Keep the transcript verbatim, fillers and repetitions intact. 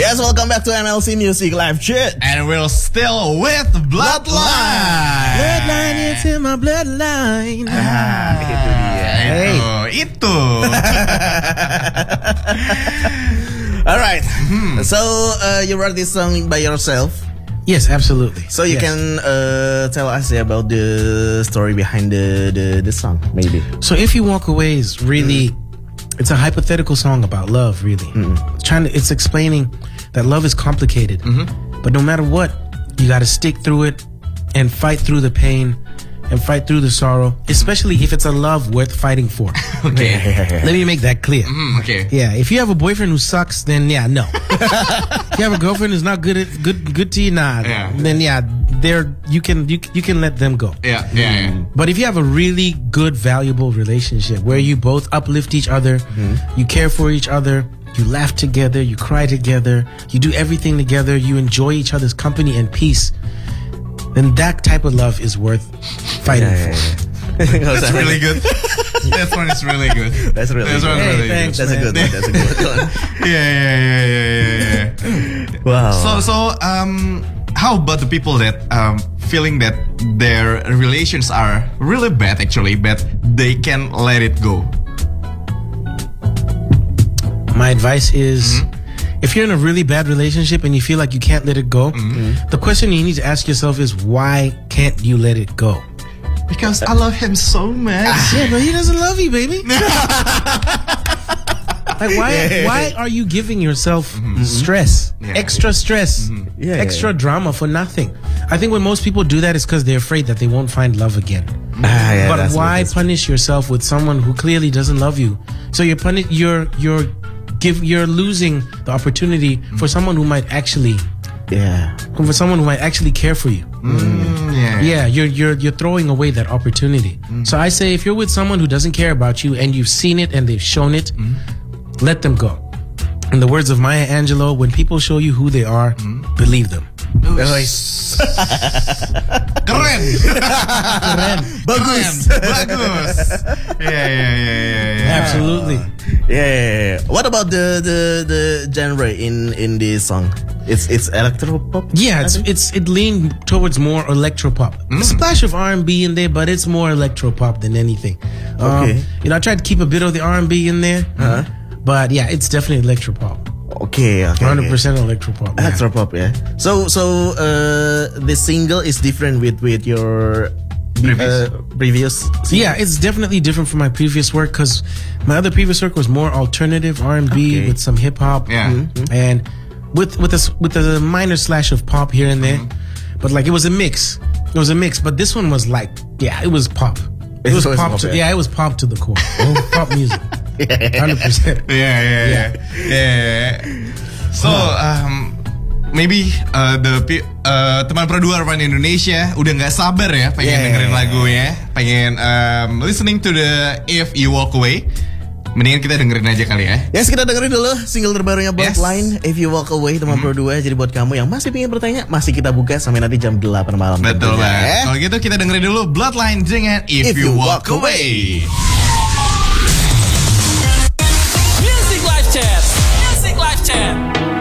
Yes, welcome back to M L C Music Live Chat. And we're still with Bloodline. Bloodline, it's in my bloodline. Ah, itu dia. Hey. Itu, itu. Alright, hmm. so uh, you wrote this song by yourself. Yes, absolutely. So you yes. can uh, tell us about the story behind the, the, the song, maybe. So If You Walk Away is really, mm. it's a hypothetical song about love, really. Mm. It's trying to, it's explaining that love is complicated, mm-hmm. but no matter what, you got to stick through it and fight through the pain and fight through the sorrow, especially if it's a love worth fighting for. Okay. Let me make that clear. Mm, okay. Yeah, if you have a boyfriend who sucks, then yeah, no. If you have a girlfriend who's not good at good good to you, nah. Yeah. Then yeah, they're you can you you can let them go. Yeah, yeah, yeah. But if you have a really good, valuable relationship where you both uplift each other, mm-hmm. you care for each other, you laugh together, you cry together, you do everything together, you enjoy each other's company and peace, then that type of love is worth fighting yeah, yeah, for. Yeah. That's really good. That one is really good. That's really That's good. One hey, really thanks, good. That's a good one. That's a good one. yeah, yeah, yeah, yeah, yeah. Wow. So, so, um, how about the people that um feeling that their relations are really bad, actually, but they can let it go? My advice is, Mm-hmm. if you're in a really bad relationship and you feel like you can't let it go, mm-hmm. the question you need to ask yourself is, why can't you let it go? Because I love him so much. Yeah, but he doesn't love you, baby. Like, why? Yeah. Why are you giving yourself Mm-hmm. stress, Yeah. extra stress, Mm-hmm. Yeah, extra yeah. drama for nothing? I think when most people do that, it's because they're afraid that they won't find love again. Ah, yeah, but that's why good, that's punish yourself with someone who clearly doesn't love you? So you're puni- you're you're give you're losing the opportunity for someone who might actually Yeah. for someone who might actually care for you. Mm, yeah. Yeah, you're you're you're throwing away that opportunity. Mm. So I say, if you're with someone who doesn't care about you and you've seen it and they've shown it, Mm. let them go. In the words of Maya Angelou, when people show you who they are, Mm. believe them. Keren. Keren. Bagus. Bagus. Yeah, yeah, yeah, yeah, yeah. Absolutely. Yeah, yeah, yeah. What about the the the genre in in this song? It's it's electro pop. Yeah, it's it's it leaned towards more electro pop. A splash of R and B in there, but it's more electro pop than anything. Um, Okay. You know, I tried to keep a bit of the R and B in there, Uh-huh. but yeah, it's definitely electro pop. Okay, okay. one hundred percent electro pop. Yeah. Electro pop, yeah. So so uh, the single is different with with your Previous. uh, previous. single? Yeah, it's definitely different from my previous work because my other previous work was more alternative R and B Okay. with some hip hop, Yeah. mm-hmm. and with with a s- with a minor slash of pop here and there, but like it was a mix. It was a mix, but this one was like, yeah, it was pop. It, It was, was pop. pop, to, yeah. yeah, it was pop to the core. Pop music, hundred percent. Yeah, yeah, yeah, yeah, yeah. So, um, maybe uh, the pi- uh, teman produser Pan Indonesia udah nggak sabar ya pengen Yeah. dengerin lagunya, pengen um, listening to the If You Walk Away. Mendingan kita dengerin aja kali ya. Yes, kita dengerin dulu single terbarunya Bloodline, If You Walk Away, teman Pro dua. Jadi buat kamu yang masih pengen bertanya, masih kita buka sampai nanti jam delapan malam. Betul tentunya, banget. ya. Kalau gitu kita dengerin dulu Bloodline dengan If, If You, You Walk, Walk Away. Music Live Chat. Music Live Chat.